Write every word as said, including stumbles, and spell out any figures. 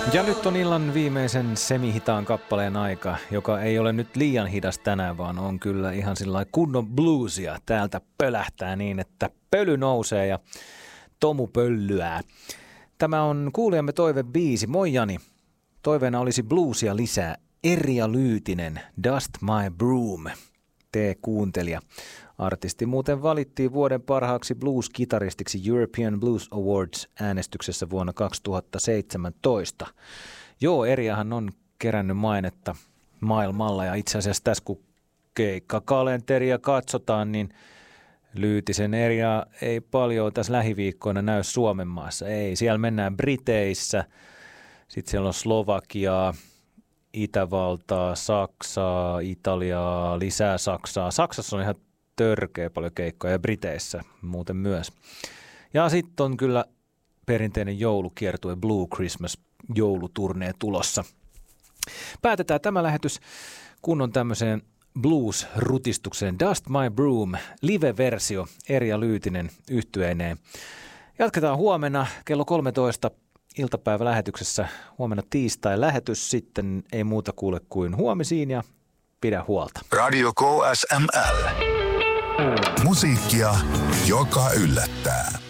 Ja nyt on illan viimeisen semihitaan kappaleen aika, joka ei ole nyt liian hidas tänään, vaan on kyllä ihan sillä kunnon bluesia. Täältä pölähtää niin, että pöly nousee ja Tomu pöllyää. Tämä on kuulijamme toivebiisi. Moi Jani. Toiveena olisi bluesia lisää. Erja Lyytinen, Dust My Broom. Tee kuuntelija. Artisti muuten valittiin vuoden parhaaksi blues-kitaristiksi European Blues Awards äänestyksessä vuonna kaksituhattaseitsemäntoista. Joo, Erjahan on kerännyt mainetta maailmalla ja itse asiassa tässä kun keikkakalenteria katsotaan, niin Lyytisen Erja ei paljon tässä lähiviikkoina näy Suomen maassa. Ei, siellä mennään Briteissä, sitten siellä on Slovakiaa, Itävaltaa, Saksaa, Italiaa, lisää Saksaa. Saksassa on ihan törkeä paljon keikkoja ja Briteissä muuten myös. Ja sitten on kyllä perinteinen joulukiertue Blue Christmas jouluturnee tulossa. Päätetään tämä lähetys kunnon tämmöiseen blues-rutistukseen. Dust My Broom, live-versio, Erja Lyytinen yhtyeineen. Jatketaan huomenna kello kolmetoista iltapäivälähetyksessä. Huomenna tiistai lähetys, sitten ei muuta kuule kuin huomisiin ja pidä huolta. Radio K S M L. Musiikkia, joka yllättää.